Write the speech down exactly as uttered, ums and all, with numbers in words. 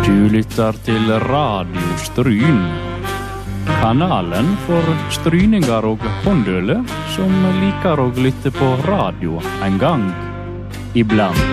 Du lytter til Radio Stryn. Kanalen for stryninger og håndøle som liker å lytte på radio en gang iblant.